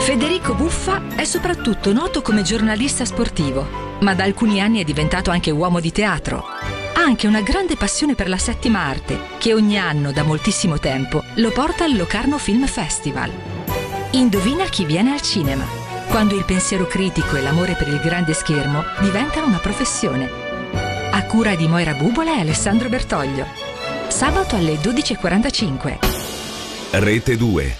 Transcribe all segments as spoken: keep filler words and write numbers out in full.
Federico Buffa è soprattutto noto come giornalista sportivo, ma da alcuni anni è diventato anche uomo di teatro. Ha anche una grande passione per la settima arte, che ogni anno, da moltissimo tempo, lo porta al Locarno Film Festival. Indovina chi viene al cinema, quando il pensiero critico e l'amore per il grande schermo diventano una professione. A cura di Moira Bubola e Alessandro Bertoglio. Sabato alle dodici e quarantacinque. Rete due.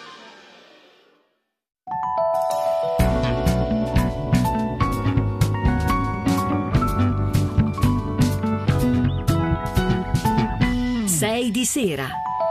sei di sera.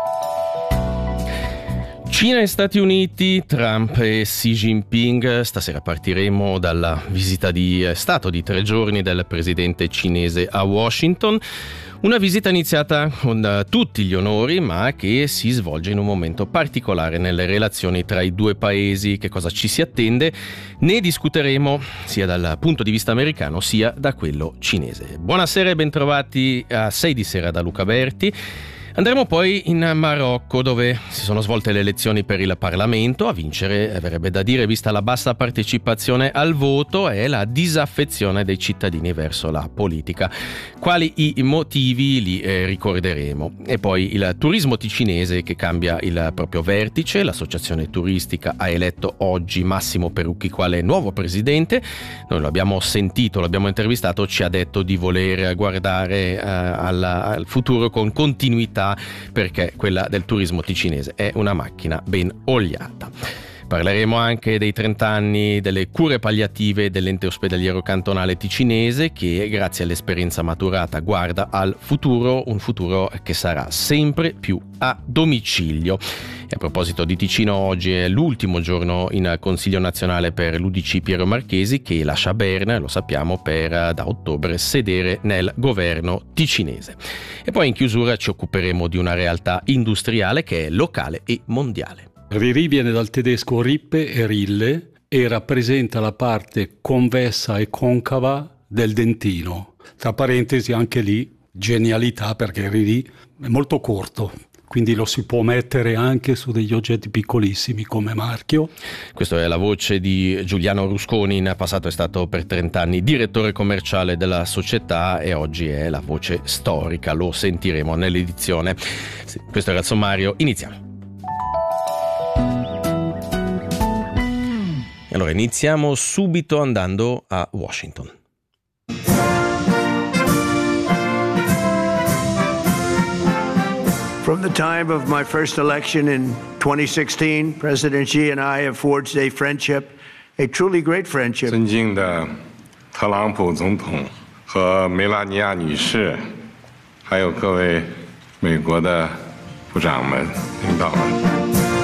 Cina e Stati Uniti, Trump e Xi Jinping. Stasera partiremo dalla visita di Stato di tre giorni del presidente cinese a Washington. Una visita iniziata con tutti gli onori, ma che si svolge in un momento particolare nelle relazioni tra i due paesi. Che cosa ci si attende? Ne discuteremo sia dal punto di vista americano sia da quello cinese. Buonasera e bentrovati a sei di sera da Luca Berti. Andremo poi in Marocco, dove si sono svolte le elezioni per il Parlamento. A vincere, verrebbe da dire, vista la bassa partecipazione al voto, è la disaffezione dei cittadini verso la politica. Quali i motivi li eh, ricorderemo. E poi il turismo ticinese che cambia il proprio vertice. L'associazione turistica ha eletto oggi Massimo Perucchi quale nuovo presidente. Noi lo abbiamo sentito, l'abbiamo intervistato, ci ha detto di voler guardare eh, al, al futuro con continuità, perché quella del turismo ticinese è una macchina ben oliata. Parleremo anche dei trenta anni delle cure palliative dell'ente ospedaliero cantonale ticinese, che grazie all'esperienza maturata guarda al futuro, un futuro che sarà sempre più a domicilio. E a proposito di Ticino, oggi è l'ultimo giorno in Consiglio nazionale per l'U D C Piero Marchesi, che lascia Berna, lo sappiamo, per da ottobre sedere nel governo ticinese. E poi in chiusura ci occuperemo di una realtà industriale che è locale e mondiale. Riri viene dal tedesco rippe e rille e rappresenta la parte convessa e concava del dentino. Tra parentesi, anche lì genialità, perché Riri è molto corto, quindi lo si può mettere anche su degli oggetti piccolissimi come marchio. Questa è la voce di Giuliano Rusconi. In passato è stato per trenta anni direttore commerciale della società e oggi è la voce storica, lo sentiremo nell'edizione. Sì, questo era il sommario, iniziamo. Allora, iniziamo subito andando a Washington. From the time of my first election in twenty sixteen, President Xi and I have forged a friendship, a truly great friendship. 尊敬的特朗普总统和梅拉尼亚女士，还有各位美国的部长们、领导们。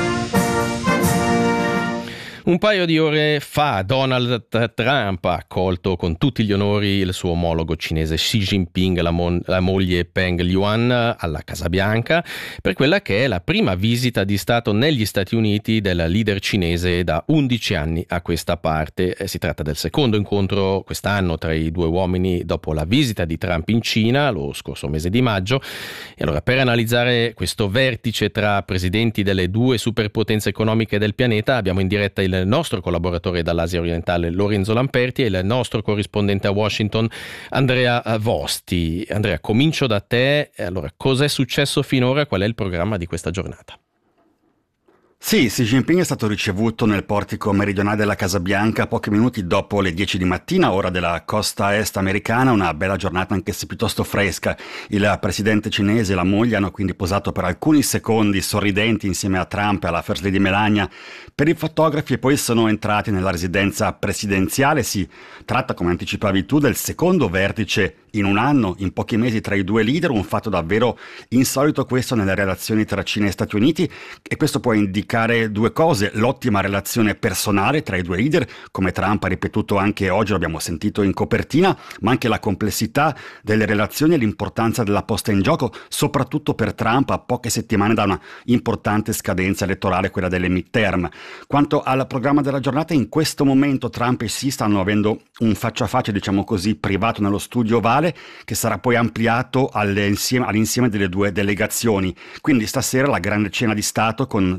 Un paio di ore fa Donald Trump ha accolto con tutti gli onori il suo omologo cinese Xi Jinping, la, mo- la moglie Peng Liyuan, alla Casa Bianca per quella che è la prima visita di Stato negli Stati Uniti del leader cinese da undici anni a questa parte. Si tratta del secondo incontro quest'anno tra i due uomini dopo la visita di Trump in Cina lo scorso mese di maggio. E allora, per analizzare questo vertice tra presidenti delle due superpotenze economiche del pianeta, abbiamo in diretta il il nostro collaboratore dall'Asia orientale Lorenzo Lamperti e il nostro corrispondente a Washington Andrea Vosti. Andrea, comincio da te. Allora, cos'è successo finora? Qual è il programma di questa giornata? Sì, Xi Jinping è stato ricevuto nel portico meridionale della Casa Bianca pochi minuti dopo le dieci di mattina, ora della costa est americana, una bella giornata anche se piuttosto fresca. Il presidente cinese e la moglie hanno quindi posato per alcuni secondi sorridenti insieme a Trump e alla First Lady Melania per i fotografi e poi sono entrati nella residenza presidenziale. Si tratta, come anticipavi tu, del secondo vertice in un anno, in pochi mesi, tra i due leader, un fatto davvero insolito questo nelle relazioni tra Cina e Stati Uniti, e questo può indicare due cose: l'ottima relazione personale tra i due leader, come Trump ha ripetuto anche oggi, lo abbiamo sentito in copertina, ma anche la complessità delle relazioni e l'importanza della posta in gioco, soprattutto per Trump a poche settimane da una importante scadenza elettorale, quella delle midterm. Quanto al programma della giornata, in questo momento Trump e Xi stanno avendo un faccia a faccia, diciamo così, privato nello studio ovale, che sarà poi ampliato all'insieme, all'insieme delle due delegazioni. Quindi stasera la grande cena di Stato con tra gli invitati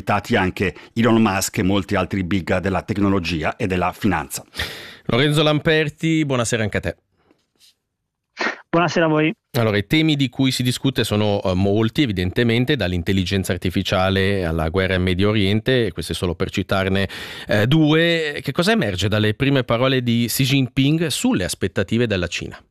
invitati anche Elon Musk e molti altri big della tecnologia e della finanza. Lorenzo Lamperti, buonasera anche a te. Buonasera a voi. Allora, i temi di cui si discute sono uh, molti, evidentemente, dall'intelligenza artificiale alla guerra in Medio Oriente, queste solo per citarne eh, due. Che cosa emerge dalle prime parole di Xi Jinping sulle aspettative della Cina?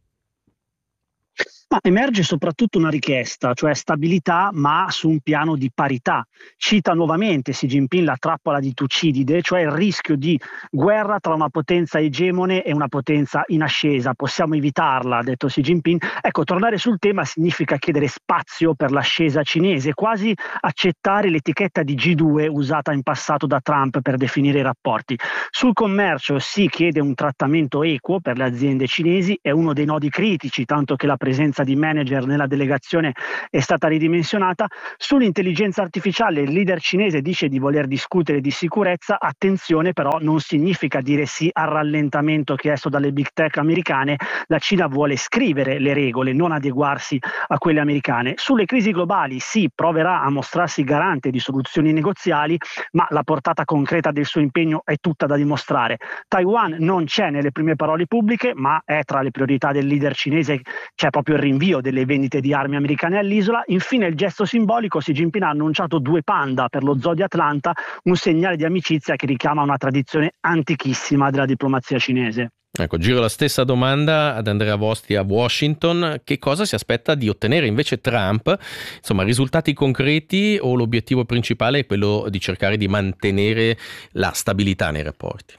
Ma emerge soprattutto una richiesta, cioè stabilità, ma su un piano di parità. Cita nuovamente Xi Jinping la trappola di Tucidide, cioè il rischio di guerra tra una potenza egemone e una potenza in ascesa. Possiamo evitarla, ha detto Xi Jinping. Ecco, tornare sul tema significa chiedere spazio per l'ascesa cinese, quasi accettare l'etichetta di G due usata in passato da Trump per definire i rapporti. Sul commercio si chiede un trattamento equo per le aziende cinesi, è uno dei nodi critici, tanto che la presenza di manager nella delegazione è stata ridimensionata. Sull'intelligenza artificiale il leader cinese dice di voler discutere di sicurezza. Attenzione, però, non significa dire sì al rallentamento chiesto dalle big tech americane. La Cina vuole scrivere le regole, non adeguarsi a quelle americane. Sulle crisi globali sì, proverà a mostrarsi garante di soluzioni negoziali, ma la portata concreta del suo impegno è tutta da dimostrare. Taiwan non c'è nelle prime parole pubbliche, ma è tra le priorità del leader cinese. C'è proprio il rinvio delle vendite di armi americane all'isola. Infine il gesto simbolico: Xi Jinping ha annunciato due panda per lo zoo di Atlanta, un segnale di amicizia che richiama una tradizione antichissima della diplomazia cinese. Ecco, giro la stessa domanda ad Andrea Vosti a Washington. Che cosa si aspetta di ottenere invece Trump? Insomma, risultati concreti o l'obiettivo principale è quello di cercare di mantenere la stabilità nei rapporti?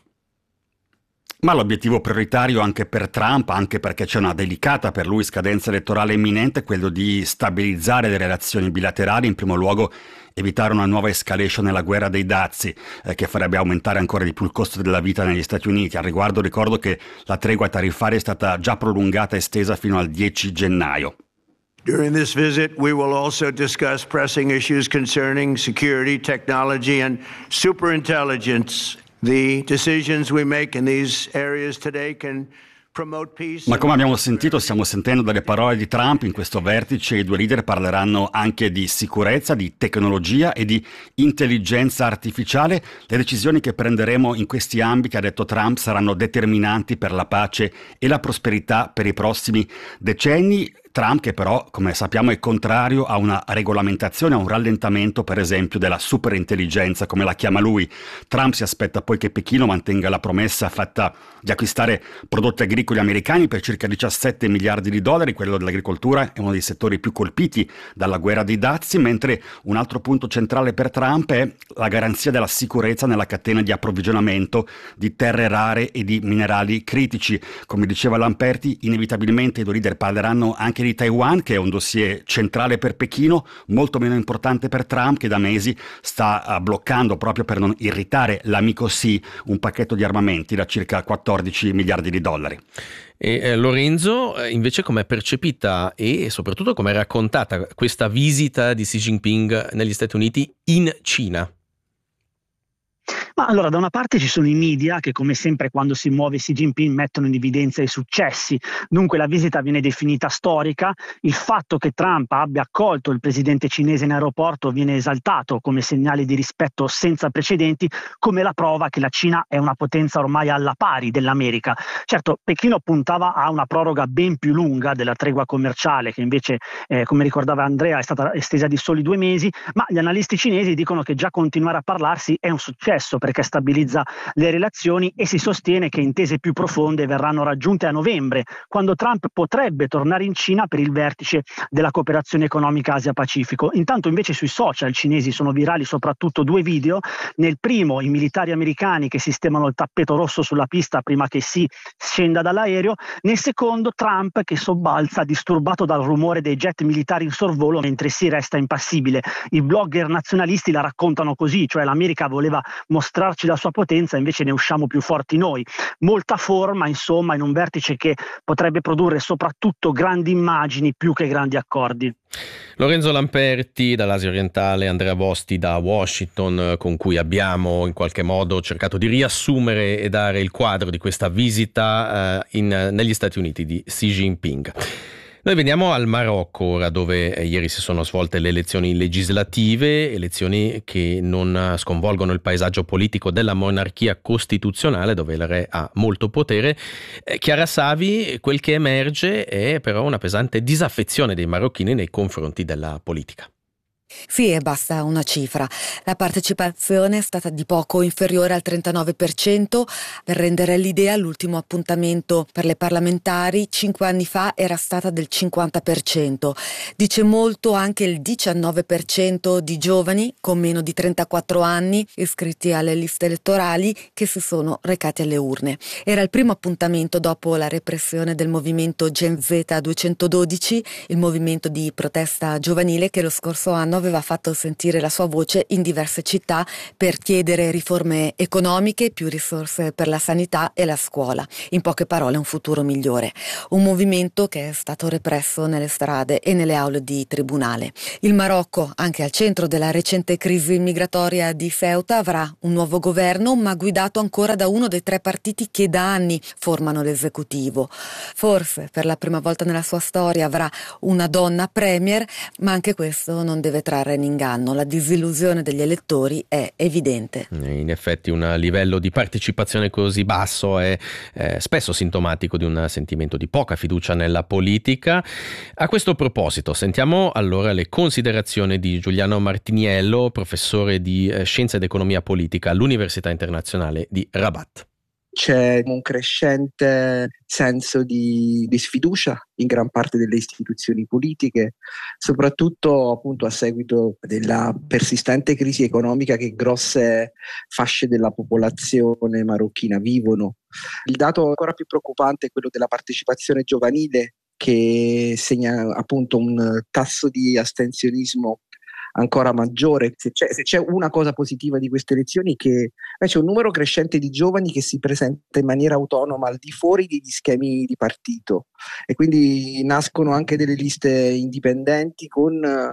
Ma l'obiettivo prioritario anche per Trump, anche perché c'è una delicata per lui scadenza elettorale imminente, è quello di stabilizzare le relazioni bilaterali, in primo luogo evitare una nuova escalation nella guerra dei dazi, eh, che farebbe aumentare ancora di più il costo della vita negli Stati Uniti. Al riguardo ricordo che la tregua tariffaria è stata già prolungata e estesa fino al dieci gennaio. During this visit, we will also discuss pressing issues concerning security, technology, and superintelligence. The decisions we make in these areas today can promote peace. Ma come abbiamo sentito, stiamo sentendo dalle parole di Trump in questo vertice, i due leader parleranno anche di sicurezza, di tecnologia e di intelligenza artificiale. Le decisioni che prenderemo in questi ambiti, ha detto Trump, saranno determinanti per la pace e la prosperità per i prossimi decenni. Trump, che però, come sappiamo, è contrario a una regolamentazione, a un rallentamento, per esempio, della superintelligenza, come la chiama lui. Trump si aspetta poi che Pechino mantenga la promessa fatta di acquistare prodotti agricoli americani per circa diciassette miliardi di dollari. Quello dell'agricoltura è uno dei settori più colpiti dalla guerra dei dazi, mentre un altro punto centrale per Trump è la garanzia della sicurezza nella catena di approvvigionamento di terre rare e di minerali critici. Come diceva Lamperti, inevitabilmente i due leader parleranno anche di Taiwan, che è un dossier centrale per Pechino, molto meno importante per Trump, che da mesi sta uh, bloccando, proprio per non irritare l'amico Xi, un pacchetto di armamenti da circa quattordici miliardi di dollari. E eh, Lorenzo, eh, invece com'è percepita e soprattutto com'è raccontata questa visita di Xi Jinping negli Stati Uniti in Cina? Ma allora, da una parte ci sono i media che, come sempre quando si muove Xi Jinping, mettono in evidenza i successi. Dunque la visita viene definita storica. Il fatto che Trump abbia accolto il presidente cinese in aeroporto viene esaltato come segnale di rispetto senza precedenti, come la prova che la Cina è una potenza ormai alla pari dell'America. Certo, Pechino puntava a una proroga ben più lunga della tregua commerciale, che invece, eh, come ricordava Andrea, è stata estesa di soli due mesi, ma gli analisti cinesi dicono che già continuare a parlarsi è un successo, perché stabilizza le relazioni, e si sostiene che intese più profonde verranno raggiunte a novembre, quando Trump potrebbe tornare in Cina per il vertice della cooperazione economica Asia-Pacifico. Intanto invece sui social cinesi sono virali soprattutto due video. Nel primo i militari americani che sistemano il tappeto rosso sulla pista prima che si scenda dall'aereo, nel secondo Trump che sobbalza disturbato dal rumore dei jet militari in sorvolo mentre si resta impassibile. I blogger nazionalisti la raccontano così, cioè l'America voleva mostrarci la sua potenza, invece ne usciamo più forti noi. Molta forma, insomma, in un vertice che potrebbe produrre soprattutto grandi immagini più che grandi accordi. Lorenzo Lamperti dall'Asia orientale, Andrea Vosti da Washington, con cui abbiamo in qualche modo cercato di riassumere e dare il quadro di questa visita eh, in, negli Stati Uniti di Xi Jinping. Noi veniamo al Marocco ora, dove eh, ieri si sono svolte le elezioni legislative, elezioni che non sconvolgono il paesaggio politico della monarchia costituzionale, dove il re ha molto potere. Eh, Chiara Savi, quel che emerge è però una pesante disaffezione dei marocchini nei confronti della politica. Sì, e basta una cifra. La partecipazione è stata di poco inferiore al trentanove per cento. Per rendere l'idea, l'ultimo appuntamento per le parlamentari cinque anni fa era stata del cinquanta per cento. Dice molto anche il diciannove per cento di giovani con meno di trentaquattro anni iscritti alle liste elettorali che si sono recati alle urne. Era il primo appuntamento dopo la repressione del movimento Gen Z duecentododici, il movimento di protesta giovanile che lo scorso anno aveva fatto sentire la sua voce in diverse città per chiedere riforme economiche, più risorse per la sanità e la scuola. In poche parole, un futuro migliore. Un movimento che è stato represso nelle strade e nelle aule di tribunale. Il Marocco, anche al centro della recente crisi migratoria di Ceuta, avrà un nuovo governo, ma guidato ancora da uno dei tre partiti che da anni formano l'esecutivo. Forse per la prima volta nella sua storia avrà una donna premier, ma anche questo non deve trarre in inganno. La disillusione degli elettori è evidente. In effetti un livello di partecipazione così basso è eh, spesso sintomatico di un sentimento di poca fiducia nella politica. A questo proposito sentiamo allora le considerazioni di Giuliano Martiniello, professore di eh, Scienza ed Economia Politica all'Università Internazionale di Rabat. C'è un crescente senso di, di sfiducia in gran parte delle istituzioni politiche, soprattutto appunto a seguito della persistente crisi economica che grosse fasce della popolazione marocchina vivono. Il dato ancora più preoccupante è quello della partecipazione giovanile, che segna appunto un tasso di astensionismo ancora maggiore. Se c'è, se c'è una cosa positiva di queste elezioni, che beh, c'è un numero crescente di giovani che si presenta in maniera autonoma al di fuori degli schemi di partito, e quindi nascono anche delle liste indipendenti con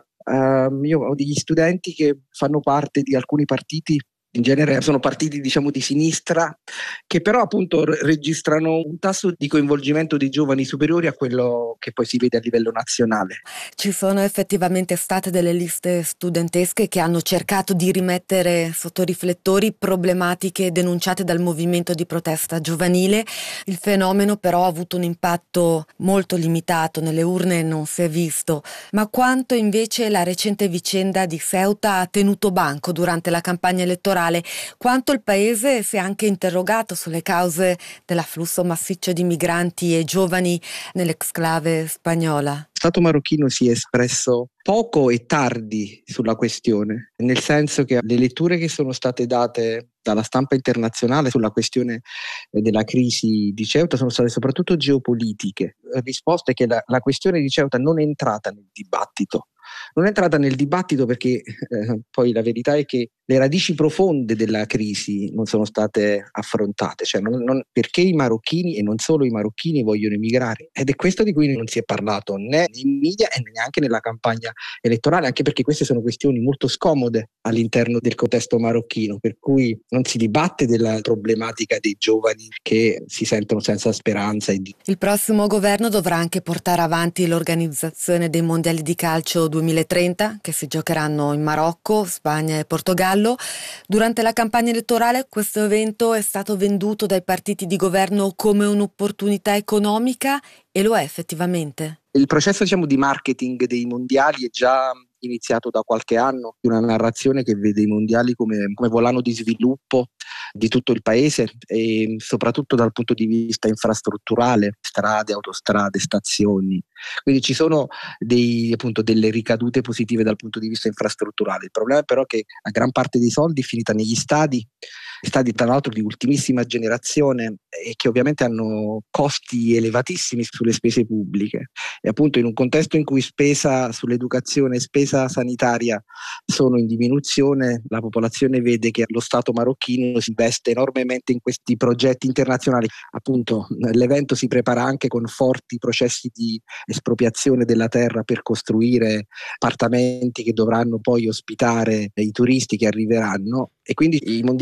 uh, io ho degli studenti che fanno parte di alcuni partiti. In genere sono partiti, diciamo, di sinistra, che però appunto registrano un tasso di coinvolgimento dei giovani superiori a quello che poi si vede a livello nazionale. Ci sono effettivamente state delle liste studentesche che hanno cercato di rimettere sotto riflettori problematiche denunciate dal movimento di protesta giovanile. Il fenomeno però ha avuto un impatto molto limitato, nelle urne non si è visto. Ma quanto invece la recente vicenda di Ceuta ha tenuto banco durante la campagna elettorale? Quanto il paese si è anche interrogato sulle cause dell'afflusso massiccio di migranti e giovani nell'exclave spagnola? Lo Stato marocchino si è espresso poco e tardi sulla questione, nel senso che le letture che sono state date dalla stampa internazionale sulla questione della crisi di Ceuta sono state soprattutto geopolitiche. La risposta è che la, la questione di Ceuta non è entrata nel dibattito. Non è entrata nel dibattito perché eh, poi la verità è che le radici profonde della crisi non sono state affrontate, cioè non, non, perché i marocchini e non solo i marocchini vogliono emigrare, ed è questo di cui non si è parlato né nei media e neanche nella campagna elettorale, anche perché queste sono questioni molto scomode all'interno del contesto marocchino, per cui non si dibatte della problematica dei giovani che si sentono senza speranza. E di... Il prossimo governo dovrà anche portare avanti l'organizzazione dei mondiali di calcio duemilatrenta che si giocheranno in Marocco, Spagna e Portogallo. Durante la campagna elettorale questo evento è stato venduto dai partiti di governo come un'opportunità economica, e lo è effettivamente. Il processo, diciamo, di marketing dei mondiali è già iniziato da qualche anno, una narrazione che vede i mondiali come, come volano di sviluppo di tutto il paese, e soprattutto dal punto di vista infrastrutturale, strade, autostrade, stazioni. Quindi ci sono dei, appunto, delle ricadute positive dal punto di vista infrastrutturale. Il problema è però che la gran parte dei soldi è finita negli stadi, stadi tra l'altro di ultimissima generazione, e che ovviamente hanno costi elevatissimi sulle spese pubbliche, e appunto in un contesto in cui spesa sull'educazione e spesa sanitaria sono in diminuzione, la popolazione vede che lo Stato marocchino si investe enormemente in questi progetti internazionali. Appunto l'evento si prepara anche con forti processi di espropriazione della terra per costruire appartamenti che dovranno poi ospitare i turisti che arriveranno, e quindi i mondiali stanno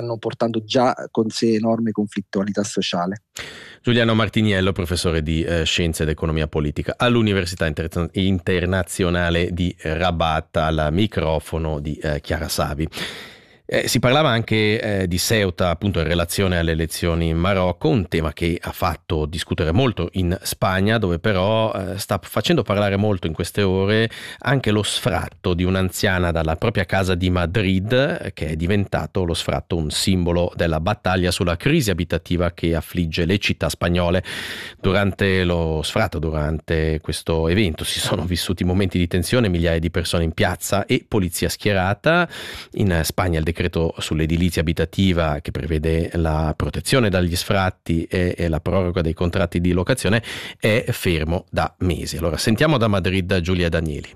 stanno portando già con sé enorme conflittualità sociale. Giuliano Martiniello, professore di eh, Scienze ed Economia Politica all'Università Inter- Internazionale di Rabat, al microfono di eh, Chiara Savi. Eh, si parlava anche eh, di Ceuta, appunto in relazione alle elezioni in Marocco, un tema che ha fatto discutere molto in Spagna, dove però eh, sta facendo parlare molto in queste ore anche lo sfratto di un'anziana dalla propria casa di Madrid, che è diventato lo sfratto un simbolo della battaglia sulla crisi abitativa che affligge le città spagnole. Durante lo sfratto, durante questo evento, si sono vissuti momenti di tensione, migliaia di persone in piazza e polizia schierata. In Spagna il decreto sull'edilizia abitativa, che prevede la protezione dagli sfratti e, e la proroga dei contratti di locazione, è fermo da mesi. Allora sentiamo da Madrid Giulia Danieli.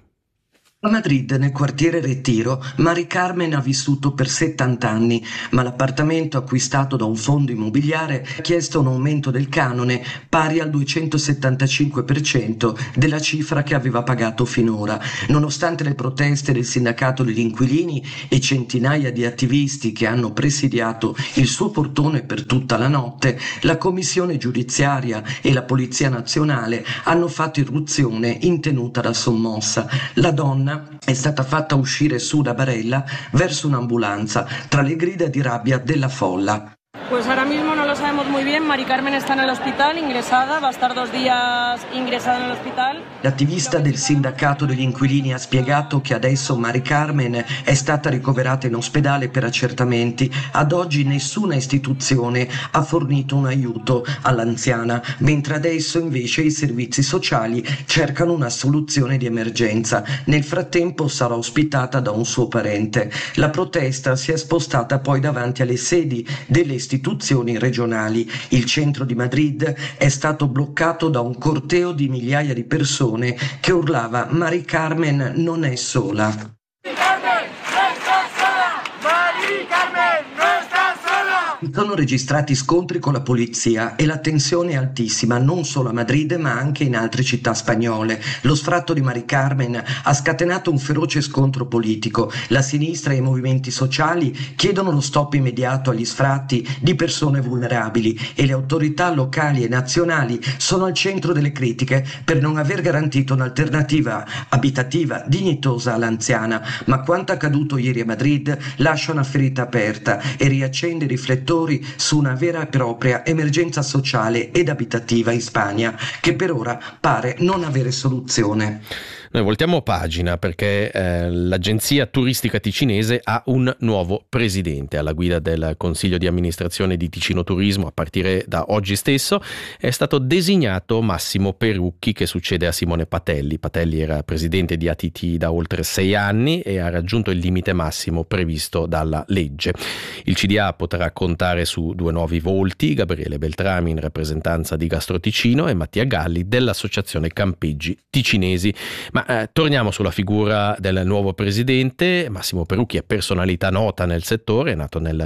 A Madrid, nel quartiere Retiro, Mari Carmen ha vissuto per settanta anni, ma l'appartamento acquistato da un fondo immobiliare ha chiesto un aumento del canone pari al duecentosettantacinque per cento della cifra che aveva pagato finora. Nonostante le proteste del sindacato degli inquilini e centinaia di attivisti che hanno presidiato il suo portone per tutta la notte, la commissione giudiziaria e la polizia nazionale hanno fatto irruzione in tenuta da sommossa. La donna è stata fatta uscire su da barella verso un'ambulanza tra le grida di rabbia della folla. Pues ahora mismo no lo sabemos muy bien. Mari Carmen está en el hospital ingresada, va a estar dos días ingresada en el hospital. L'attivista del sindacato degli inquilini ha spiegato che adesso Mari Carmen è stata ricoverata in ospedale per accertamenti. Ad oggi nessuna istituzione ha fornito un aiuto all'anziana, mentre adesso invece i servizi sociali cercano una soluzione di emergenza. Nel frattempo sarà ospitata da un suo parente. La protesta si è spostata poi davanti alle sedi delle istituzioni regionali. Il centro di Madrid è stato bloccato da un corteo di migliaia di persone che urlava Mari Carmen non è sola. Sono registrati scontri con la polizia e la tensione è altissima non solo a Madrid ma anche in altre città spagnole. Lo sfratto di Mari Carmen ha scatenato un feroce scontro politico. La sinistra e i movimenti sociali chiedono lo stop immediato agli sfratti di persone vulnerabili e le autorità locali e nazionali sono al centro delle critiche per non aver garantito un'alternativa abitativa dignitosa all'anziana. Ma quanto accaduto ieri a Madrid lascia una ferita aperta e riaccende i riflettori su una vera e propria emergenza sociale ed abitativa in Spagna, che per ora pare non avere soluzione. Noi voltiamo pagina perché eh, l'agenzia turistica ticinese ha un nuovo presidente. Alla guida del Consiglio di amministrazione di Ticino Turismo, a partire da oggi stesso, è stato designato Massimo Perucchi, che succede a Simone Patelli. Patelli era presidente di A T T da oltre sei anni e ha raggiunto il limite massimo previsto dalla legge. Il C D A potrà contare su due nuovi volti, Gabriele Beltrami in rappresentanza di Gastro Ticino e Mattia Galli dell'Associazione Campeggi Ticinesi. Ma Ma eh, torniamo sulla figura del nuovo presidente. Massimo Perucchi è personalità nota nel settore, è nato nel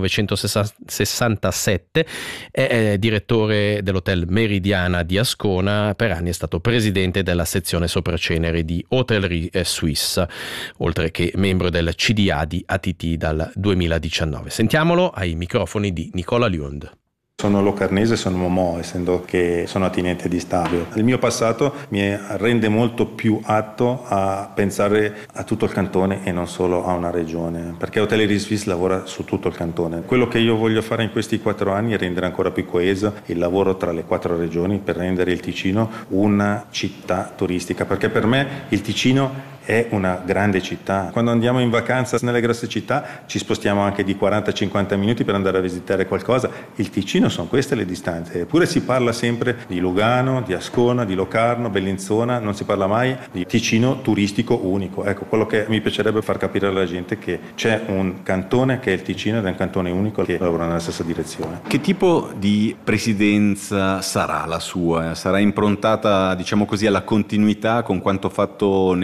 millenovecentosessantasette, è, è direttore dell'Hotel Meridiana di Ascona, per anni è stato presidente della sezione sopraceneri di Hotellerie Suisse, oltre che membro del C D A di A T T dal duemiladiciannove. Sentiamolo ai microfoni di Nicola Liund. Sono locarnese, sono Momò, essendo che sono attinente di Stabio. Il mio passato mi rende molto più atto a pensare a tutto il cantone e non solo a una regione, perché Hotellerie Suisse lavora su tutto il cantone. Quello che io voglio fare in questi quattro anni è rendere ancora più coeso il lavoro tra le quattro regioni per rendere il Ticino una città turistica, perché per me il Ticino è una grande città. Quando andiamo in vacanza nelle grosse città ci spostiamo anche di quaranta cinquanta minuti per andare a visitare qualcosa. Il Ticino sono queste le distanze. Eppure si parla sempre di Lugano, di Ascona, di Locarno, Bellinzona, non si parla mai di Ticino turistico unico. Ecco, quello che mi piacerebbe far capire alla gente è che c'è un cantone che è il Ticino ed è un cantone unico che lavora nella stessa direzione. Che tipo di presidenza sarà la sua? Sarà improntata, diciamo così, alla continuità con quanto fatto negli ultimi anni?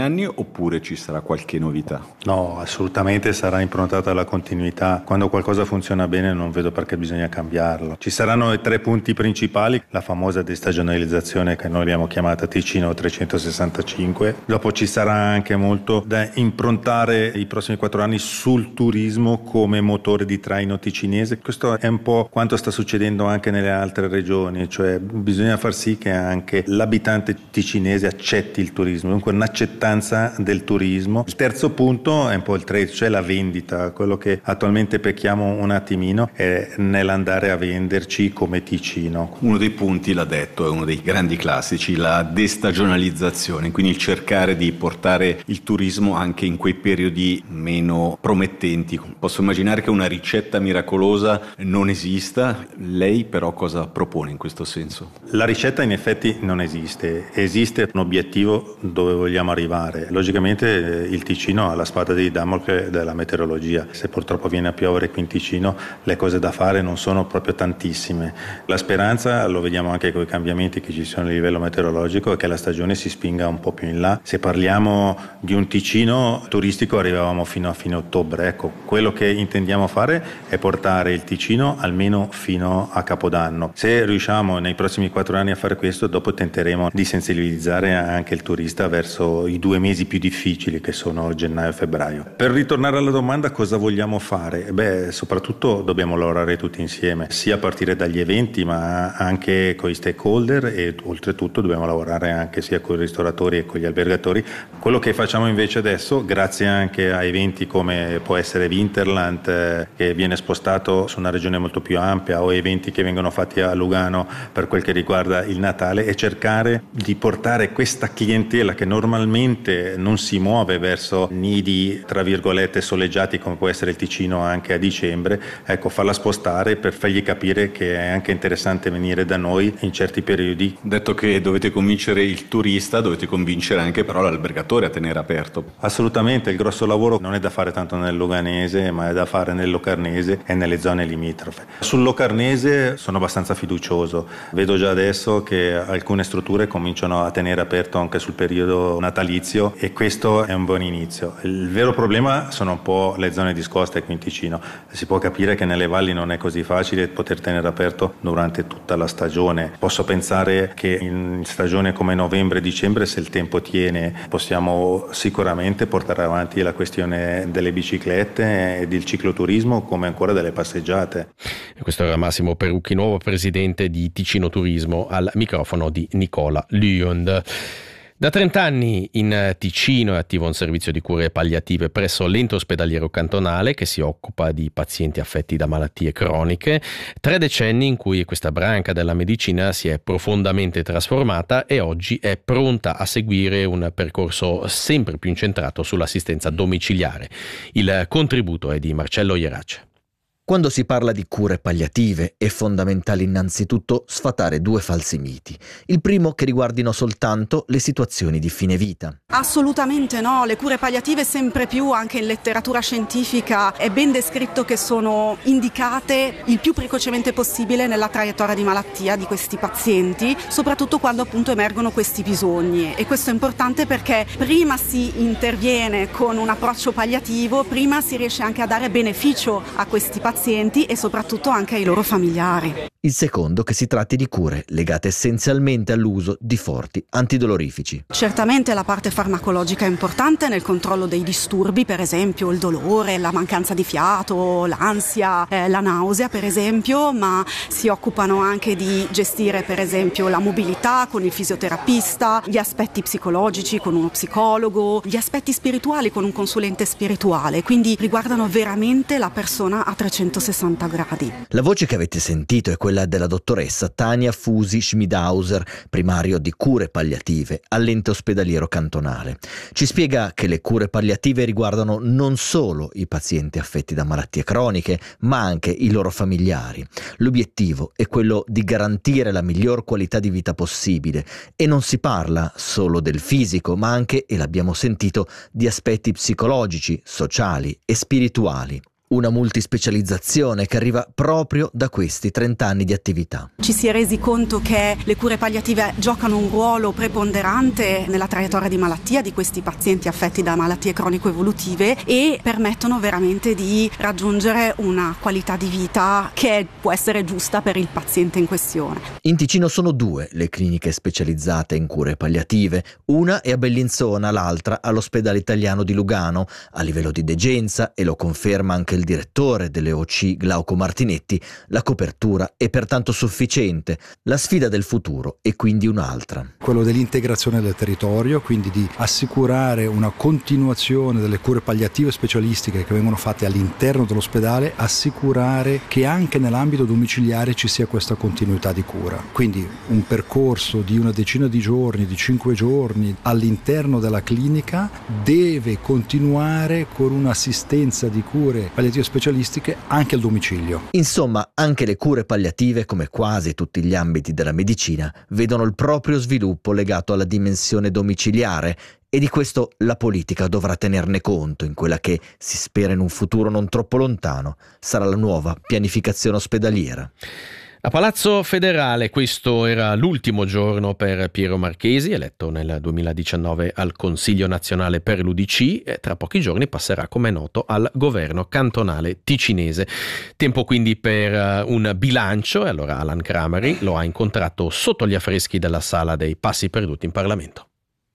anni oppure ci sarà qualche novità? No, assolutamente sarà improntata alla continuità. Quando qualcosa funziona bene non vedo perché bisogna cambiarlo. Ci saranno i tre punti principali, la famosa destagionalizzazione che noi abbiamo chiamata Ticino trecentosessantacinque. Dopo ci sarà anche molto da improntare i prossimi quattro anni sul turismo come motore di traino ticinese. Questo è un po' quanto sta succedendo anche nelle altre regioni, cioè bisogna far sì che anche l'abitante ticinese accetti il turismo, dunque un'accettanza del turismo. Il terzo punto è un po' il trade, cioè la vendita. Quello che attualmente pecchiamo un attimino è nell'andare a venderci come Ticino. Uno dei punti, l'ha detto, è uno dei grandi classici, la destagionalizzazione, quindi il cercare di portare il turismo anche in quei periodi meno promettenti. Posso immaginare che una ricetta miracolosa non esista, lei però cosa propone in questo senso? La ricetta in effetti non esiste, esiste un obiettivo dove vogliamo arrivare. Logicamente eh, il Ticino ha la spada di Damocle della meteorologia, se purtroppo viene a piovere qui in Ticino le cose da fare non sono proprio tantissime. La speranza, lo vediamo anche con i cambiamenti che ci sono a livello meteorologico, è che la stagione si spinga un po' più in là. Se parliamo di un Ticino turistico arrivavamo fino a fine ottobre, ecco, quello che intendiamo fare è portare il Ticino almeno fino a Capodanno. Se riusciamo nei prossimi quattro anni a fare questo, dopo tenteremo di sensibilizzare anche il turista verso i due mesi più difficili che sono gennaio e febbraio. Per ritornare alla domanda, cosa vogliamo fare? Beh, soprattutto dobbiamo lavorare tutti insieme, sia a partire dagli eventi ma anche con i stakeholder, e oltretutto dobbiamo lavorare anche sia con i ristoratori e con gli albergatori. Quello che facciamo invece adesso, grazie anche a eventi come può essere Winterland eh, che viene spostato su una regione molto più ampia, o eventi che vengono fatti a Lugano per quel che riguarda il Natale, è cercare di portare questa clientela che normalmente non si muove verso nidi tra virgolette soleggiati come può essere il Ticino anche a dicembre, ecco, farla spostare per fargli capire che è anche interessante venire da noi in certi periodi. Detto che dovete convincere il turista, dovete convincere anche però l'albergatore a tenere aperto. Assolutamente, il grosso lavoro non è da fare tanto nel Luganese ma è da fare nel Locarnese e nelle zone limitrofe. Sul Locarnese sono abbastanza fiducioso, vedo già adesso che alcune strutture cominciano a tenere aperto anche sul periodo natalizio e questo è un buon inizio. Il vero problema sono un po' le zone discoste qui in Ticino. Si può capire che nelle valli non è così facile poter tenere aperto durante tutta la stagione. Posso pensare che in stagione come novembre e dicembre, se il tempo tiene, possiamo sicuramente portare avanti la questione delle biciclette e del cicloturismo come ancora delle passeggiate. Questo era Massimo Perucchi, nuovo presidente di Ticino Turismo, al microfono di Nicola Lüond. Da trenta anni in Ticino è attivo un servizio di cure palliative presso l'ente ospedaliero cantonale che si occupa di pazienti affetti da malattie croniche. Tre decenni in cui questa branca della medicina si è profondamente trasformata e oggi è pronta a seguire un percorso sempre più incentrato sull'assistenza domiciliare. Il contributo è di Marcello Ierace. Quando si parla di cure palliative è fondamentale innanzitutto sfatare due falsi miti. Il primo che riguardino soltanto le situazioni di fine vita. Assolutamente no, le cure palliative sempre più anche in letteratura scientifica è ben descritto che sono indicate il più precocemente possibile nella traiettoria di malattia di questi pazienti, soprattutto quando appunto emergono questi bisogni, e questo è importante perché prima si interviene con un approccio palliativo, prima si riesce anche a dare beneficio a questi pazienti e soprattutto anche ai loro familiari. Il secondo che si tratti di cure legate essenzialmente all'uso di forti antidolorifici. Certamente la parte farmacologica è importante nel controllo dei disturbi, per esempio il dolore, la mancanza di fiato, l'ansia, eh, la nausea per esempio, ma si occupano anche di gestire per esempio la mobilità con il fisioterapista, gli aspetti psicologici con uno psicologo, gli aspetti spirituali con un consulente spirituale, quindi riguardano veramente la persona a trecentosessanta gradi. La voce che avete sentito è quella della dottoressa Tania Fusi Schmidhauser, primario di cure palliative all'ente ospedaliero cantonale. Ci spiega che le cure palliative riguardano non solo i pazienti affetti da malattie croniche, ma anche i loro familiari. L'obiettivo è quello di garantire la miglior qualità di vita possibile e non si parla solo del fisico, ma anche, e l'abbiamo sentito, di aspetti psicologici, sociali e spirituali. Una multispecializzazione che arriva proprio da questi trenta anni di attività. Ci si è resi conto che le cure palliative giocano un ruolo preponderante nella traiettoria di malattia di questi pazienti affetti da malattie cronico-evolutive e permettono veramente di raggiungere una qualità di vita che può essere giusta per il paziente in questione. In Ticino sono due le cliniche specializzate in cure palliative. Una è a Bellinzona, l'altra all'ospedale italiano di Lugano. A livello di degenza, e lo conferma anche il direttore delle O C Glauco Martinetti, la copertura è pertanto sufficiente. La sfida del futuro è quindi un'altra. Quello dell'integrazione del territorio, quindi di assicurare una continuazione delle cure palliative specialistiche che vengono fatte all'interno dell'ospedale, assicurare che anche nell'ambito domiciliare ci sia questa continuità di cura. Quindi un percorso di una decina di giorni, di cinque giorni all'interno della clinica deve continuare con un'assistenza di cure palliative specialistiche anche al domicilio. Insomma, anche le cure palliative, come quasi tutti gli ambiti della medicina, vedono il proprio sviluppo legato alla dimensione domiciliare, e di questo la politica dovrà tenerne conto in quella che, si spera in un futuro non troppo lontano, sarà la nuova pianificazione ospedaliera. A Palazzo Federale questo era l'ultimo giorno per Piero Marchesi, eletto nel duemiladiciannove al Consiglio nazionale per l'U D C, e tra pochi giorni passerà, come è noto, al governo cantonale ticinese. Tempo quindi per un bilancio, e allora Alan Crameri lo ha incontrato sotto gli affreschi della Sala dei Passi Perduti in Parlamento.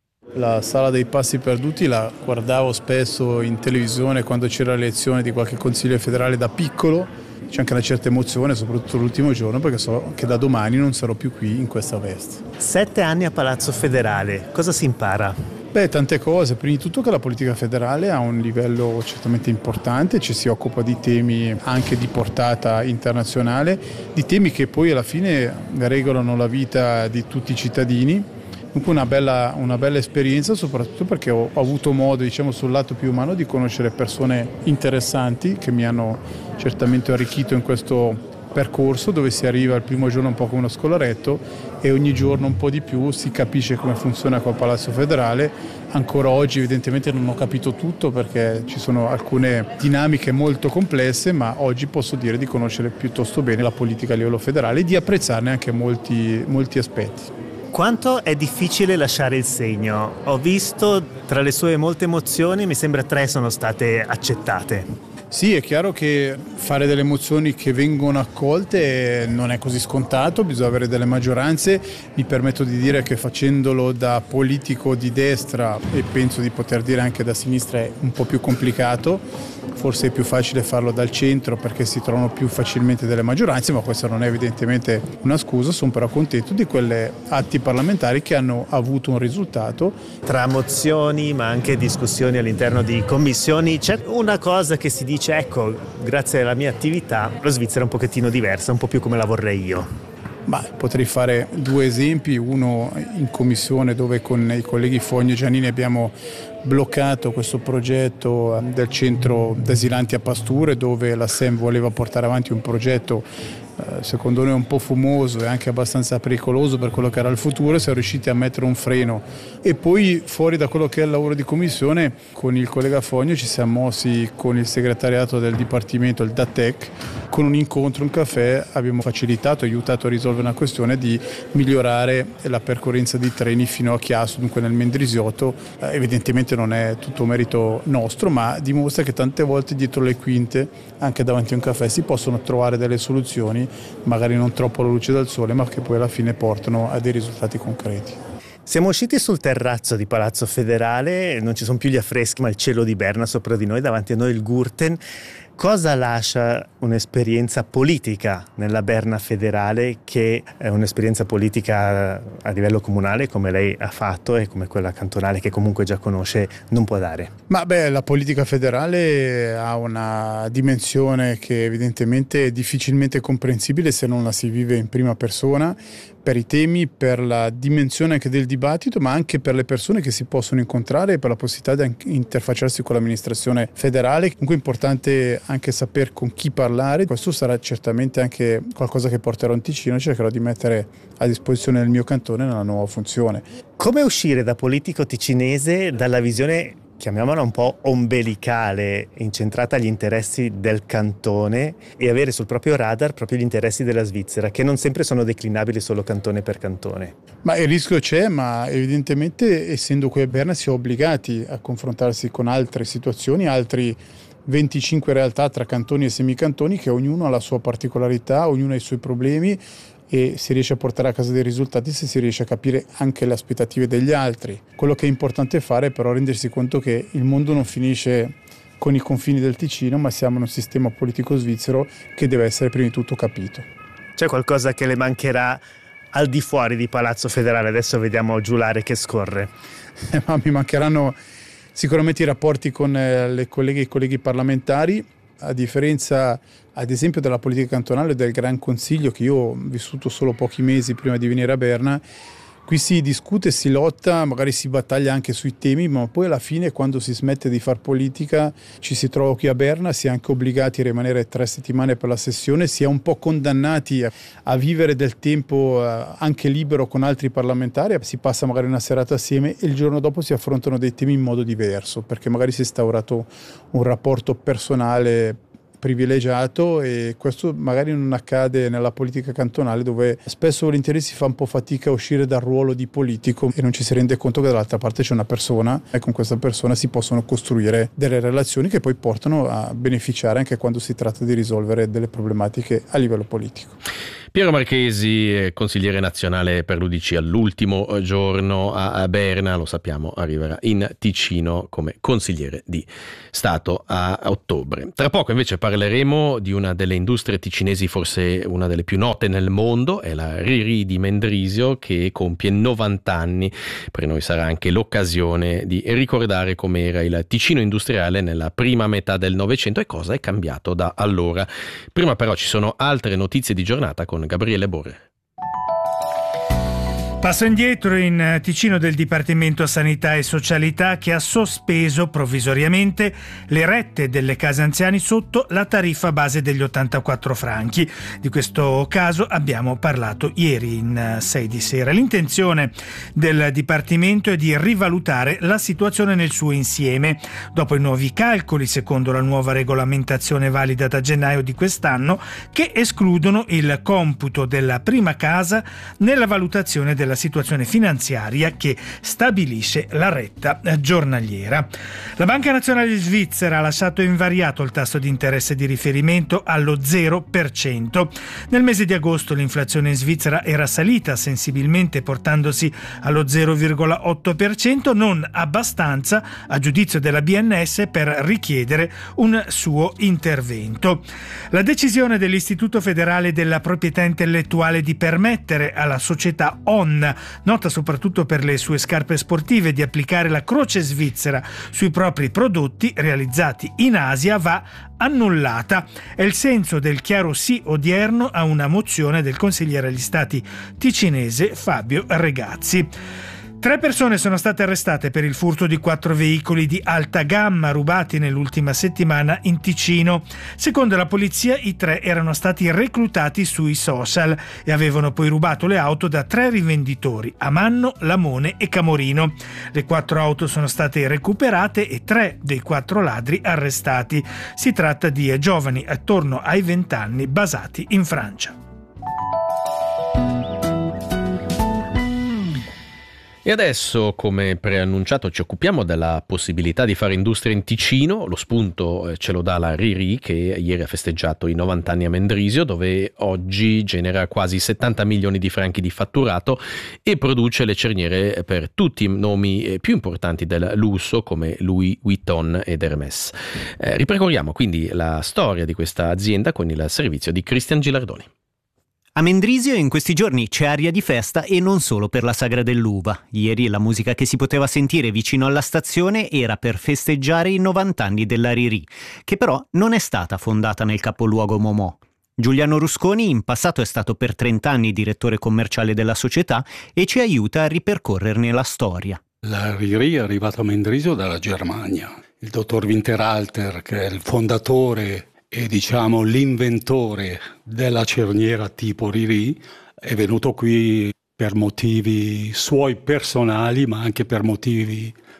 La Sala dei Passi Perduti la guardavo spesso in televisione quando c'era l'elezione di qualche consiglio federale da piccolo. C'è anche una certa emozione, soprattutto l'ultimo giorno, perché so che da domani non sarò più qui in questa veste. Sette anni a Palazzo Federale, cosa si impara? Beh, tante cose. Prima di tutto che la politica federale ha un livello certamente importante, ci si occupa di temi anche di portata internazionale, di temi che poi alla fine regolano la vita di tutti i cittadini. Dunque una bella, una bella esperienza, soprattutto perché ho, ho avuto modo, diciamo, sul lato più umano di conoscere persone interessanti che mi hanno certamente arricchito in questo percorso, dove si arriva il primo giorno un po' come uno scolaretto e ogni giorno un po' di più si capisce come funziona qua a Palazzo Federale. Ancora oggi evidentemente non ho capito tutto perché ci sono alcune dinamiche molto complesse, ma oggi posso dire di conoscere piuttosto bene la politica a livello federale e di apprezzarne anche molti, molti aspetti. Quanto è difficile lasciare il segno? Ho visto tra le sue molte emozioni, mi sembra tre sono state accettate. Sì, è chiaro che fare delle mozioni che vengono accolte non è così scontato, bisogna avere delle maggioranze. Mi permetto di dire che facendolo da politico di destra, e penso di poter dire anche da sinistra, è un po' più complicato. Forse è più facile farlo dal centro perché si trovano più facilmente delle maggioranze, ma questa non è evidentemente una scusa. Sono però contento di quelle atti parlamentari che hanno avuto un risultato. Tra mozioni ma anche discussioni all'interno di commissioni c'è una cosa che si dice: ecco, grazie alla mia attività la Svizzera è un pochettino diversa, un po' più come la vorrei io. Ma potrei fare due esempi, uno in commissione dove con i colleghi Fogno e Giannini abbiamo bloccato questo progetto del centro d'asilanti a Pasture, dove la S E M voleva portare avanti un progetto secondo noi un po' fumoso e anche abbastanza pericoloso per quello che era il futuro. Siamo riusciti a mettere un freno e poi fuori da quello che è il lavoro di commissione con il collega Fogno ci siamo mossi con il segretariato del dipartimento, il D A T E C, con un incontro, un caffè, abbiamo facilitato, aiutato a risolvere una questione di migliorare la percorrenza di treni fino a Chiasso, dunque nel Mendrisiotto. Eh, evidentemente non è tutto merito nostro, ma dimostra che tante volte dietro le quinte, anche davanti a un caffè, si possono trovare delle soluzioni, magari non troppo alla luce del sole, ma che poi alla fine portano a dei risultati concreti. Siamo usciti sul terrazzo di Palazzo Federale, non ci sono più gli affreschi ma il cielo di Berna sopra di noi, davanti a noi il Gurten. Cosa lascia un'esperienza politica nella Berna federale, che è un'esperienza politica a livello comunale come lei ha fatto e come quella cantonale che comunque già conosce non può dare? Ma beh, la politica federale ha una dimensione che evidentemente è difficilmente comprensibile se non la si vive in prima persona, per i temi, per la dimensione anche del dibattito, ma anche per le persone che si possono incontrare e per la possibilità di interfacciarsi con l'amministrazione federale. Comunque è importante anche saper con chi parlare. Questo sarà certamente anche qualcosa che porterò in Ticino, cercherò di mettere a disposizione del mio cantone nella nuova funzione. Come uscire da politico ticinese dalla visione chiamiamola un po' ombelicale, incentrata agli interessi del cantone e avere sul proprio radar proprio gli interessi della Svizzera, che non sempre sono declinabili solo cantone per cantone. Ma il rischio c'è, ma evidentemente essendo qui a Berna si è obbligati a confrontarsi con altre situazioni, altri venticinque realtà tra cantoni e semicantoni, che ognuno ha la sua particolarità, ognuno ha i suoi problemi, e si riesce a portare a casa dei risultati se si riesce a capire anche le aspettative degli altri. Quello che è importante fare è però rendersi conto che il mondo non finisce con i confini del Ticino, ma siamo in un sistema politico svizzero che deve essere prima di tutto capito. C'è qualcosa che le mancherà al di fuori di Palazzo Federale? Adesso vediamo Giulare che scorre. Eh, ma mi mancheranno sicuramente i rapporti con le colleghe e i colleghi parlamentari, a differenza ad esempio della politica cantonale e del Gran Consiglio, che io ho vissuto solo pochi mesi prima di venire a Berna. Qui si discute, si lotta, magari si battaglia anche sui temi, ma poi alla fine, quando si smette di far politica, ci si trova qui a Berna, si è anche obbligati a rimanere tre settimane per la sessione, si è un po' condannati a, a vivere del tempo eh, anche libero con altri parlamentari, si passa magari una serata assieme e il giorno dopo si affrontano dei temi in modo diverso, perché magari si è instaurato un rapporto personale privilegiato, e questo magari non accade nella politica cantonale, dove spesso volentieri si fa un po' fatica a uscire dal ruolo di politico e non ci si rende conto che dall'altra parte c'è una persona e con questa persona si possono costruire delle relazioni che poi portano a beneficiare anche quando si tratta di risolvere delle problematiche a livello politico. Piero Marchesi, consigliere nazionale per l'U D C, all'ultimo giorno a Berna, lo sappiamo, arriverà in Ticino come consigliere di Stato a ottobre. Tra poco invece parleremo di una delle industrie ticinesi, forse una delle più note nel mondo, è la Riri di Mendrisio, che compie novanta anni. Per noi sarà anche l'occasione di ricordare com'era il Ticino industriale nella prima metà del Novecento e cosa è cambiato da allora. Prima però ci sono altre notizie di giornata con Gabriele Borre. Passo indietro in Ticino del Dipartimento Sanità e Socialità, che ha sospeso provvisoriamente le rette delle case anziani sotto la tariffa base degli ottantaquattro franchi. Di questo caso abbiamo parlato ieri in sei di sera. L'intenzione del Dipartimento è di rivalutare la situazione nel suo insieme. Dopo i nuovi calcoli, secondo la nuova regolamentazione valida da gennaio di quest'anno, che escludono il computo della prima casa nella valutazione della la situazione finanziaria che stabilisce la retta giornaliera. La Banca Nazionale Svizzera ha lasciato invariato il tasso di interesse di riferimento allo zero per cento. Nel mese di agosto l'inflazione in Svizzera era salita sensibilmente, portandosi allo zero virgola otto per cento, non abbastanza a giudizio della B N S per richiedere un suo intervento. La decisione dell'Istituto Federale della Proprietà Intellettuale di permettere alla società O N, nota soprattutto per le sue scarpe sportive, di applicare la croce svizzera sui propri prodotti realizzati in Asia va annullata. È il senso del chiaro sì odierno a una mozione del consigliere agli stati ticinese Fabio Regazzi. Tre persone sono state arrestate per il furto di quattro veicoli di alta gamma rubati nell'ultima settimana in Ticino. Secondo la polizia, i tre erano stati reclutati sui social e avevano poi rubato le auto da tre rivenditori, Amanno, Lamone e Camorino. Le quattro auto sono state recuperate e tre dei quattro ladri arrestati. Si tratta di giovani attorno ai vent'anni basati in Francia. E adesso, come preannunciato, ci occupiamo della possibilità di fare industria in Ticino. Lo spunto ce lo dà la Riri, che ieri ha festeggiato i novanta anni a Mendrisio, dove oggi genera quasi settanta milioni di franchi di fatturato e produce le cerniere per tutti i nomi più importanti del lusso come Louis Vuitton ed Hermès. Eh, ripercorriamo quindi la storia di questa azienda con il servizio di Cristian Gilardoni. A Mendrisio in questi giorni c'è aria di festa, e non solo per la sagra dell'uva. Ieri la musica che si poteva sentire vicino alla stazione era per festeggiare i novanta anni della Riri, che però non è stata fondata nel capoluogo Momò. Giuliano Rusconi in passato è stato per trenta anni direttore commerciale della società e ci aiuta a ripercorrerne la storia. La Riri è arrivata a Mendrisio dalla Germania. Il dottor Winterhalter, che è il fondatore e diciamo l'inventore della cerniera tipo Riri, è venuto qui per motivi suoi personali, ma anche per motivi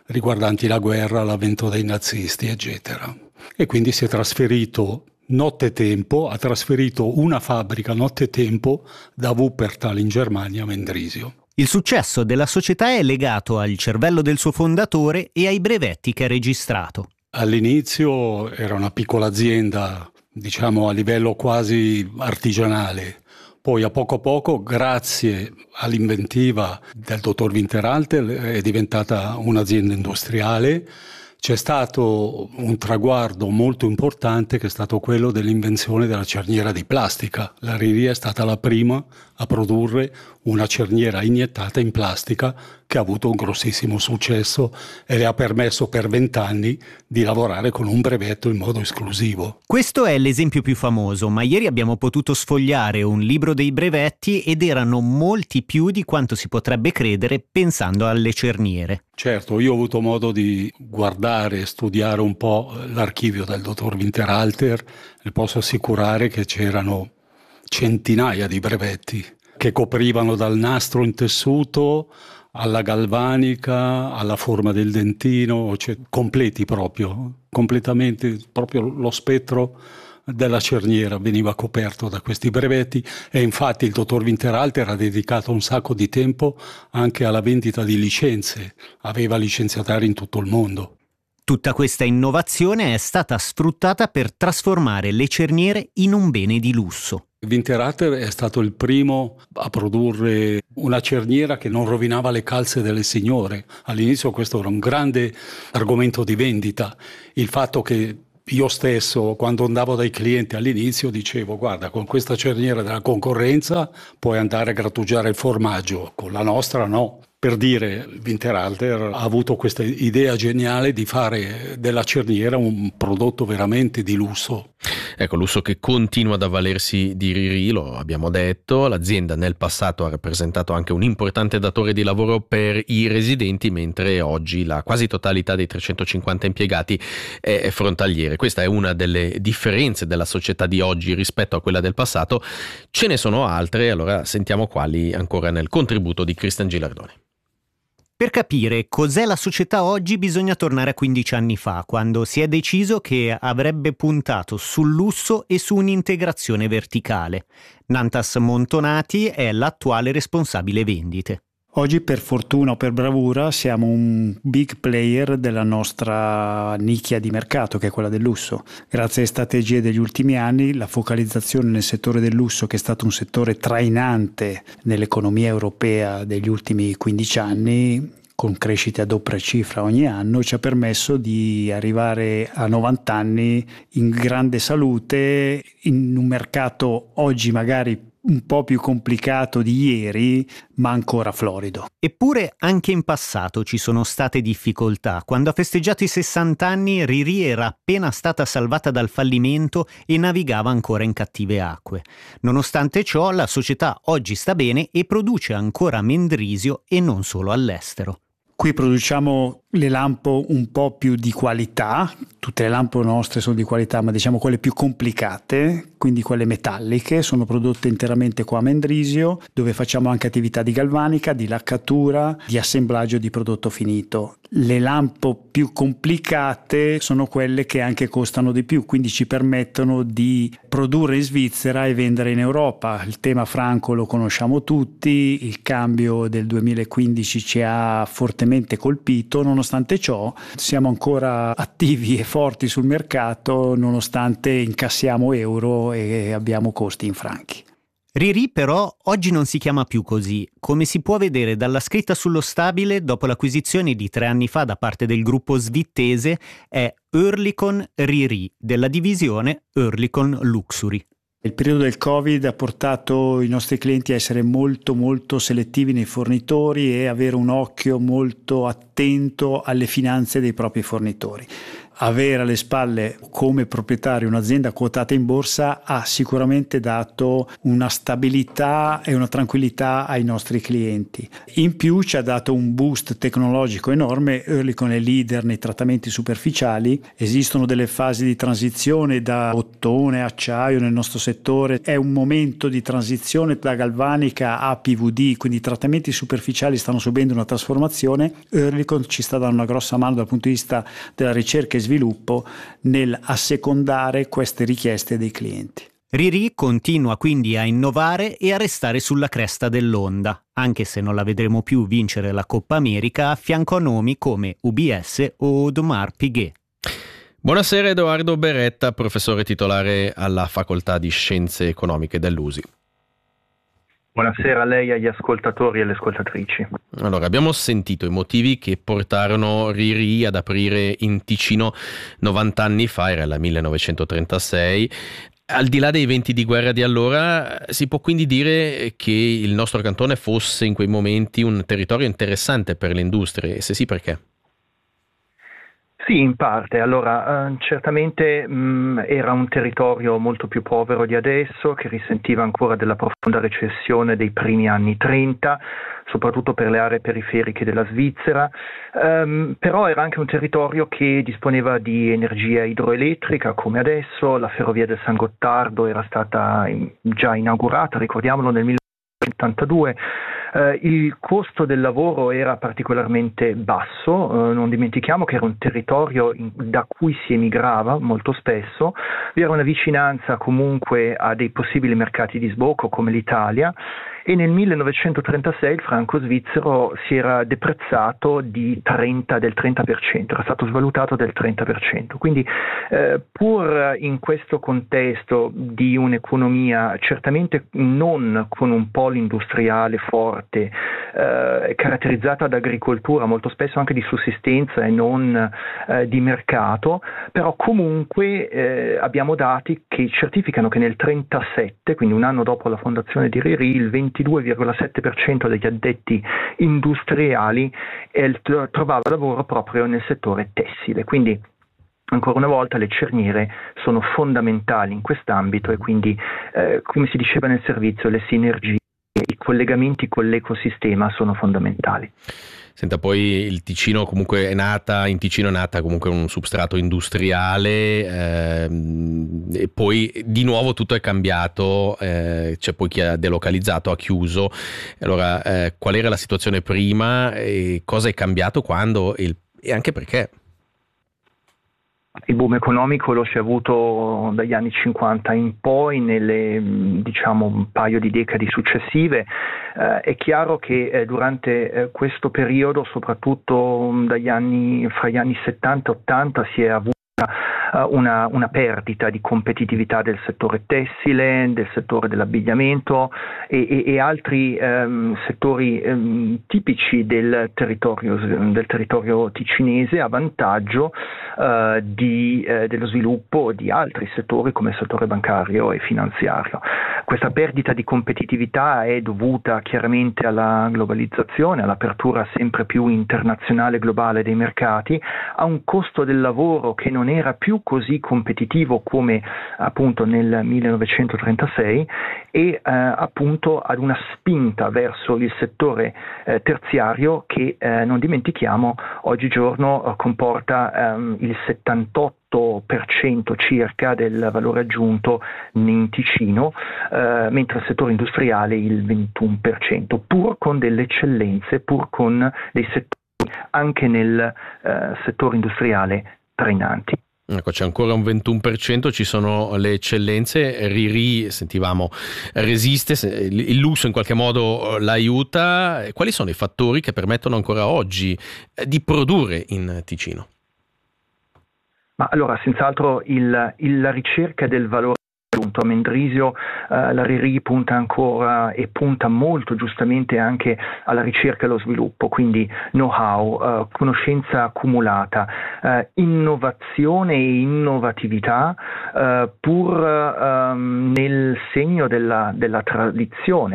riguardanti la guerra, l'avvento dei nazisti, eccetera. E quindi si è trasferito nottetempo, ha trasferito una fabbrica nottetempo da Wuppertal in Germania a Mendrisio. Il successo della società è legato al cervello del suo fondatore e ai brevetti che ha registrato. All'inizio era una piccola azienda, diciamo a livello quasi artigianale. Poi a poco a poco, grazie all'inventiva del dottor Winterhalter, è diventata un'azienda industriale. C'è stato un traguardo molto importante che è stato quello dell'invenzione della cerniera di plastica. La Riri è stata la prima a produrre una cerniera iniettata in plastica che ha avuto un grossissimo successo e le ha permesso per vent'anni di lavorare con un brevetto in modo esclusivo. Questo è l'esempio più famoso, ma ieri abbiamo potuto sfogliare un libro dei brevetti ed erano molti più di quanto si potrebbe credere pensando alle cerniere. Certo, io ho avuto modo di guardare e studiare un po' l'archivio del dottor Winterhalter e posso assicurare che c'erano centinaia di brevetti che coprivano dal nastro in tessuto alla galvanica, alla forma del dentino, cioè completi proprio, completamente, proprio lo spettro della cerniera veniva coperto da questi brevetti e infatti il dottor Winterhalter ha dedicato un sacco di tempo anche alla vendita di licenze, aveva licenziatari in tutto il mondo. Tutta questa innovazione è stata sfruttata per trasformare le cerniere in un bene di lusso. Winterhalter è stato il primo a produrre una cerniera che non rovinava le calze delle signore. All'inizio questo era un grande argomento di vendita, il fatto che io stesso, quando andavo dai clienti all'inizio, dicevo guarda, con questa cerniera della concorrenza puoi andare a grattugiare il formaggio, con la nostra no. Per dire, Winterhalter ha avuto questa idea geniale di fare della cerniera un prodotto veramente di lusso. Ecco, lusso che continua ad avvalersi di Riri, lo abbiamo detto. L'azienda nel passato ha rappresentato anche un importante datore di lavoro per i residenti, mentre oggi la quasi totalità dei trecentocinquanta impiegati è frontaliere. Questa è una delle differenze della società di oggi rispetto a quella del passato. Ce ne sono altre, allora sentiamo quali ancora nel contributo di Cristian Gilardoni. Per capire cos'è la società oggi bisogna tornare a quindici anni fa, quando si è deciso che avrebbe puntato sul lusso e su un'integrazione verticale. Nantas Montonati è l'attuale responsabile vendite. Oggi per fortuna o per bravura siamo un big player della nostra nicchia di mercato, che è quella del lusso. Grazie alle strategie degli ultimi anni, la focalizzazione nel settore del lusso, che è stato un settore trainante nell'economia europea degli ultimi quindici anni, con crescite a doppia cifra ogni anno, ci ha permesso di arrivare a novanta anni in grande salute, in un mercato oggi magari un po' più complicato di ieri, ma ancora florido. Eppure anche in passato ci sono state difficoltà. Quando ha festeggiato i sessanta anni, Riri era appena stata salvata dal fallimento e navigava ancora in cattive acque. Nonostante ciò, la società oggi sta bene e produce ancora a Mendrisio e non solo all'estero. Qui produciamo le lampo un po' più di qualità, tutte le lampo nostre sono di qualità, ma diciamo quelle più complicate, quindi quelle metalliche, sono prodotte interamente qua a Mendrisio, dove facciamo anche attività di galvanica, di laccatura, di assemblaggio di prodotto finito. Le lampo più complicate sono quelle che anche costano di più, quindi ci permettono di produrre in Svizzera e vendere in Europa. Il tema franco lo conosciamo tutti, il cambio del duemilaquindici ci ha fortemente colpito, nonostante ciò siamo ancora attivi e forti sul mercato, nonostante incassiamo euro e abbiamo costi in franchi. Riri però oggi non si chiama più così. Come si può vedere dalla scritta sullo stabile, dopo l'acquisizione di tre anni fa da parte del gruppo svizzese, è Oerlikon Riri, della divisione Oerlikon Luxury. Il periodo del Covid ha portato i nostri clienti a essere molto molto selettivi nei fornitori e avere un occhio molto attento alle finanze dei propri fornitori. avere alle spalle come proprietario un'azienda quotata in borsa ha sicuramente dato una stabilità e una tranquillità ai nostri clienti. In più ci ha dato un boost tecnologico enorme. Oerlikon è leader nei trattamenti superficiali, esistono delle fasi di transizione da ottone a acciaio nel nostro settore, è un momento di transizione da galvanica a P V D, quindi i trattamenti superficiali stanno subendo una trasformazione. Oerlikon ci sta dando una grossa mano dal punto di vista della ricerca e sviluppo nel assecondare queste richieste dei clienti. RIRI continua quindi a innovare e a restare sulla cresta dell'onda, anche se non la vedremo più vincere la Coppa America a fianco a nomi come U B S o Audemars Piguet. Buonasera Edoardo Beretta, professore titolare alla Facoltà di Scienze Economiche dell'U S I. Buonasera a lei, agli ascoltatori e alle ascoltatrici. Allora, abbiamo sentito i motivi che portarono RIRI ad aprire in Ticino novanta anni fa, era il millenovecentotrentasei. Al di là dei venti di guerra di allora, si può quindi dire che il nostro cantone fosse in quei momenti un territorio interessante per le industrie, e se sì, perché? Sì, in parte. Allora, eh, certamente mh, era un territorio molto più povero di adesso, che risentiva ancora della profonda recessione dei primi anni trenta, soprattutto per le aree periferiche della Svizzera, um, però era anche un territorio che disponeva di energia idroelettrica come adesso. La ferrovia del San Gottardo era stata in, già inaugurata, ricordiamolo, nel millenovecentottantadue. Uh, il costo del lavoro era particolarmente basso, uh, non dimentichiamo che era un territorio in, da cui si emigrava molto spesso, vi era una vicinanza comunque a dei possibili mercati di sbocco come l'Italia, e nel millenovecentotrentasei il franco svizzero si era deprezzato di trenta, del trenta per cento, era stato svalutato del trenta per cento. Quindi eh, pur in questo contesto di un'economia certamente non con un polo industriale forte, eh, caratterizzata da agricoltura, molto spesso anche di sussistenza e non eh, di mercato, però comunque eh, abbiamo dati che certificano che nel trentasette, quindi un anno dopo la fondazione di RIRI, il ventidue virgola sette per cento degli addetti industriali eh, trovava lavoro proprio nel settore tessile. Quindi ancora una volta le cerniere sono fondamentali in quest'ambito, e quindi eh, come si diceva nel servizio, le sinergie, i collegamenti con l'ecosistema sono fondamentali. Senta, poi il Ticino comunque è nata, in Ticino è nata comunque un substrato industriale, ehm, e poi di nuovo tutto è cambiato, eh, c'è poi chi ha delocalizzato, ha chiuso. Allora, eh, qual era la situazione prima e cosa è cambiato quando e, il, e anche perché? Il boom economico lo si è avuto dagli anni cinquanta in poi, nelle diciamo un paio di decadi successive. Eh, è chiaro che eh, durante eh, questo periodo, soprattutto dagli anni, fra gli anni settanta e ottanta, si è avuta Una, una perdita di competitività del settore tessile, del settore dell'abbigliamento e, e, e altri ehm, settori ehm, tipici del territorio, del territorio ticinese, a vantaggio eh, di, eh, dello sviluppo di altri settori come il settore bancario e finanziario. Questa perdita di competitività è dovuta chiaramente alla globalizzazione, all'apertura sempre più internazionale e globale dei mercati, a un costo del lavoro che non era più così competitivo come appunto nel millenovecentotrentasei, e eh, appunto ad una spinta verso il settore eh, terziario che eh, non dimentichiamo oggigiorno eh, comporta ehm, il settantotto per cento circa del valore aggiunto in Ticino, eh, mentre il settore industriale il ventuno per cento, pur con delle eccellenze, pur con dei settori anche nel eh, settore industriale trainanti. Ecco, c'è ancora un ventuno per cento, ci sono le eccellenze. RIRI, sentivamo, resiste, il lusso in qualche modo l'aiuta. Quali sono i fattori che permettono ancora oggi di produrre in Ticino? Ma allora, senz'altro il, il, la ricerca del valore aggiunto. A Mendrisio eh, la RIRI punta ancora e punta molto giustamente anche alla ricerca e allo sviluppo, quindi know-how, eh, conoscenza accumulata, eh, innovazione e innovatività, eh, pur eh, nel segno della, della tradizione.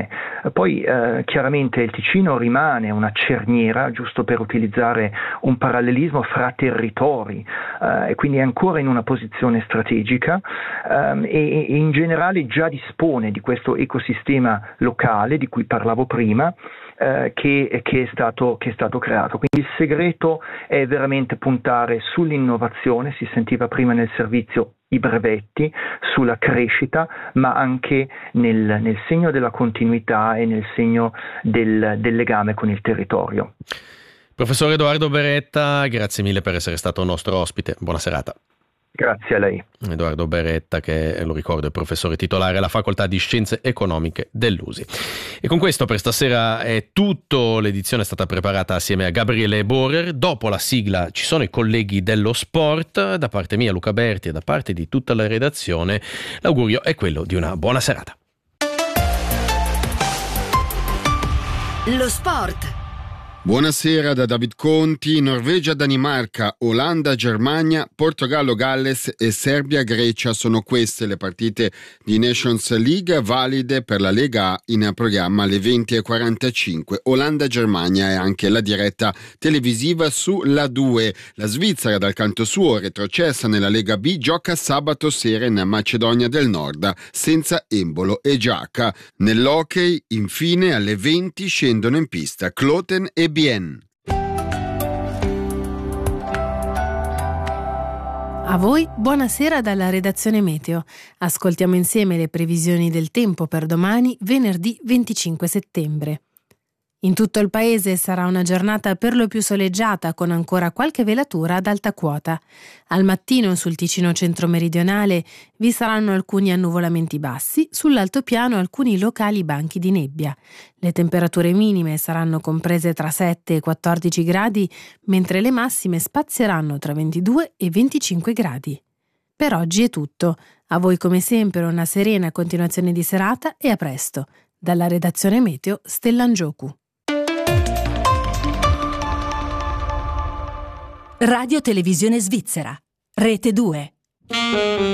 Poi eh, chiaramente il Ticino rimane una cerniera, giusto per utilizzare un parallelismo, fra territori eh, e quindi è ancora in una posizione strategica ehm, e, e in generale già dispone di questo ecosistema locale di cui parlavo prima, eh, che, che, è stato, che è stato creato. Quindi il segreto è veramente puntare sull'innovazione, si sentiva prima nel servizio, i brevetti, sulla crescita, ma anche nel, nel segno della continuità e nel segno del, del legame con il territorio. Professor Edoardo Beretta, grazie mille per essere stato nostro ospite. Buona serata. Grazie a lei. Edoardo Beretta, che lo ricordo è professore titolare alla Facoltà di Scienze Economiche dell'U S I. E con questo per stasera è tutto. L'edizione è stata preparata assieme a Gabriele Borer. Dopo la sigla ci sono i colleghi dello sport. Da parte mia, Luca Berti, e da parte di tutta la redazione, l'augurio è quello di una buona serata. Lo sport. Buonasera da David Conti. Norvegia, Danimarca, Olanda, Germania, Portogallo, Galles e Serbia, Grecia sono queste le partite di Nations League valide per la Lega A in programma alle venti e quarantacinque. Olanda, Germania e anche la diretta televisiva su La due. La Svizzera, dal canto suo, retrocessa nella Lega B, gioca sabato sera in Macedonia del Nord senza Embolo e Giaca. Nell'hockey, infine, alle venti scendono in pista Kloten e Bien. A voi buonasera dalla redazione Meteo. Ascoltiamo insieme le previsioni del tempo per domani, venerdì venticinque settembre. In tutto il paese sarà una giornata per lo più soleggiata, con ancora qualche velatura ad alta quota. Al mattino sul Ticino centro-meridionale vi saranno alcuni annuvolamenti bassi, sull'altopiano alcuni locali banchi di nebbia. Le temperature minime saranno comprese tra sette e quattordici gradi, mentre le massime spazieranno tra ventidue e venticinque gradi. Per oggi è tutto. A voi come sempre una serena continuazione di serata e a presto. Dalla redazione Meteo, Stellangioku. Radio Televisione Svizzera, Rete due.